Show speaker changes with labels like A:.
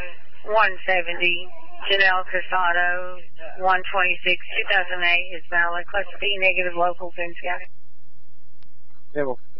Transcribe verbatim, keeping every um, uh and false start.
A: one seventy, Janelle Casado, one twenty-six, two thousand eight is valid. Class B negative local, Phoenix County.
B: Yeah, well,